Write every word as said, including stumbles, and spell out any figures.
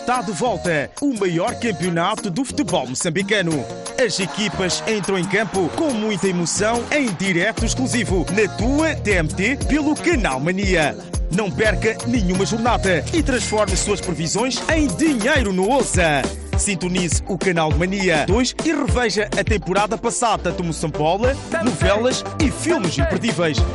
Está de volta o maior campeonato do futebol moçambicano. As equipas entram em campo com muita emoção em direto exclusivo na tua T M T pelo Canal Mania. Não perca nenhuma jornada e transforme suas previsões em dinheiro no Ouça. Sintonize o Canal Mania dois e reveja a temporada passada de Moçambola, novelas e filmes imperdíveis.